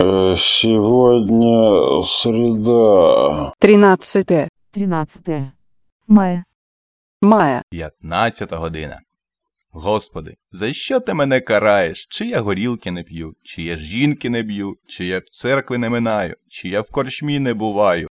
Сегодня среда. 13 мая, мая. 15 година. Господи, за що ти мене караєш? Чи я горілки не п'ю, чи я жінки не б'ю, чи я в церкви не минаю, чи я в корчмі не буваю?